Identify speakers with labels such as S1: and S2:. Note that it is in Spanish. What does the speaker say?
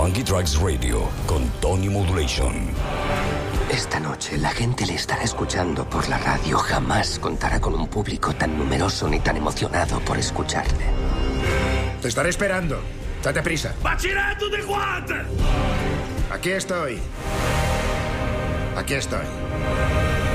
S1: Funky Tracks Radio con Tony Modulation.
S2: Esta noche la gente le estará escuchando por la radio. Jamás contará con un público tan numeroso ni tan emocionado por escucharle.
S3: Te estaré esperando. Date prisa.
S4: ¡Bachillerato de Guante!
S3: Aquí estoy. Aquí estoy.